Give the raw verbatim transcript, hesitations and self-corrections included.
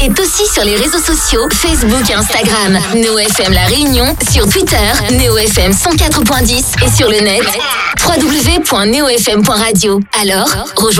est aussi sur les réseaux sociaux, Facebook et Instagram. Neo F M La Réunion, sur Twitter, Neo F M cent quatre point dix et sur le net, w w w point neo f m point radio. Alors, rejoins